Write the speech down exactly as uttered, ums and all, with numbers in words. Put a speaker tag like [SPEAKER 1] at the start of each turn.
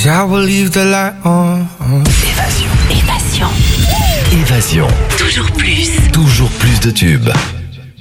[SPEAKER 1] Cause I will leave the light on.
[SPEAKER 2] Évasion.
[SPEAKER 3] Évasion.
[SPEAKER 2] Évasion.
[SPEAKER 3] Toujours plus.
[SPEAKER 2] Toujours plus de tubes.